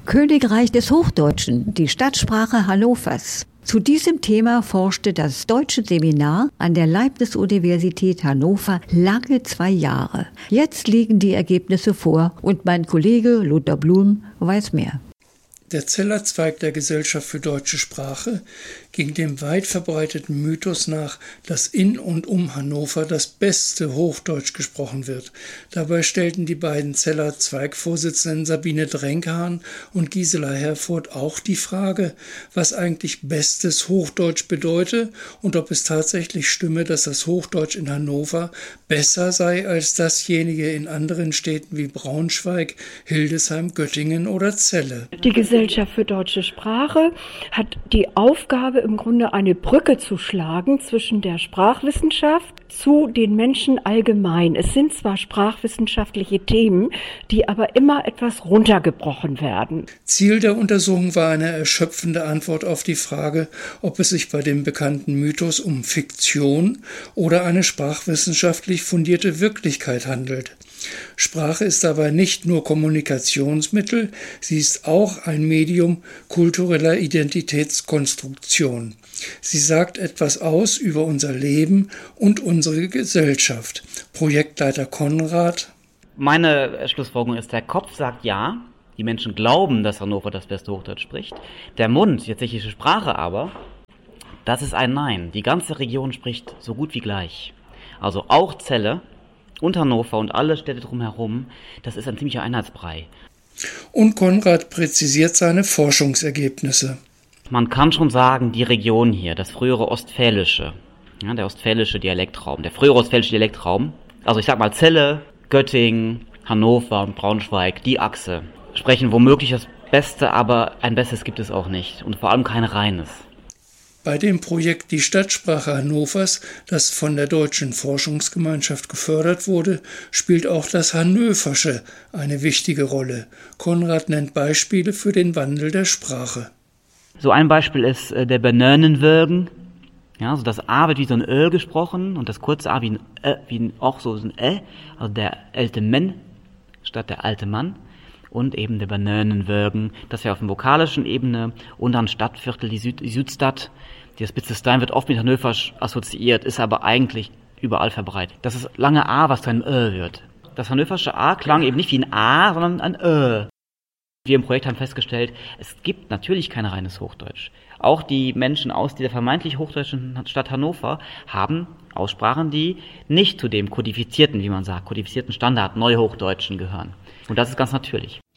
Königreich des Hochdeutschen, die Stadtsprache Hannovers. Zu diesem Thema forschte das Deutsche Seminar an der Leibniz-Universität Hannover lange 2 Jahre. Jetzt liegen die Ergebnisse vor und mein Kollege Lothar Blum weiß mehr. Der Zeller Zweig der Gesellschaft für deutsche Sprache ging dem weit verbreiteten Mythos nach, dass in und um Hannover das beste Hochdeutsch gesprochen wird. Dabei stellten die beiden Zeller Zweigvorsitzenden Sabine Drenkhahn und Gisela Herfurth auch die Frage, was eigentlich bestes Hochdeutsch bedeute und ob es tatsächlich stimme, dass das Hochdeutsch in Hannover besser sei als dasjenige in anderen Städten wie Braunschweig, Hildesheim, Göttingen oder Celle. Die Gesellschaft für deutsche Sprache hat die Aufgabe, im Grunde eine Brücke zu schlagen zwischen der Sprachwissenschaft zu den Menschen allgemein. Es sind zwar sprachwissenschaftliche Themen, die aber immer etwas runtergebrochen werden. Ziel der Untersuchung war eine erschöpfende Antwort auf die Frage, ob es sich bei dem bekannten Mythos um Fiktion oder eine sprachwissenschaftlich fundierte Wirklichkeit handelt. Sprache ist dabei nicht nur Kommunikationsmittel, sie ist auch ein Medium kultureller Identitätskonstruktion. Sie sagt etwas aus über unser Leben und unsere Gesellschaft. Projektleiter Konrad. Meine Schlussfolgerung ist, der Kopf sagt ja, die Menschen glauben, dass Hannover das beste Hochdeutsch spricht. Der Mund, die tschechische Sprache aber, das ist ein Nein. Die ganze Region spricht so gut wie gleich. Also auch Celle und Hannover und alle Städte drumherum, das ist ein ziemlicher Einheitsbrei. Und Konrad präzisiert seine Forschungsergebnisse. Man kann schon sagen, die Region hier, das frühere Ostfälische, ja, der ostfälische Dialektraum, der frühere ostfälische Dialektraum, also ich sag mal Celle, Göttingen, Hannover und Braunschweig, die Achse, sprechen womöglich das Beste, aber ein Besseres gibt es auch nicht und vor allem kein reines. Bei dem Projekt Die Stadtsprache Hannovers, das von der Deutschen Forschungsgemeinschaft gefördert wurde, spielt auch das Hannöversche eine wichtige Rolle. Konrad nennt Beispiele für den Wandel der Sprache. So ein Beispiel ist der Benönenwürgen. Ja, also das A wird wie so ein Ö gesprochen und das kurze A auch so ein Ä, also der alte Mann statt der alte Mann. Und eben der Benönenwürgen, das wäre auf der vokalischen Ebene und dann Stadtviertel, die Südstadt. Das Bitzestein wird oft mit Hannover assoziiert, ist aber eigentlich überall verbreitet. Das ist lange A, was zu einem Ö wird. Das hannoversche A klang eben nicht wie ein A, sondern ein Ö. Wir im Projekt haben festgestellt, es gibt natürlich kein reines Hochdeutsch. Auch die Menschen aus dieser vermeintlich hochdeutschen Stadt Hannover haben Aussprachen, die nicht zu dem kodifizierten, wie man sagt, kodifizierten Standard Neuhochdeutschen gehören. Und das ist ganz natürlich.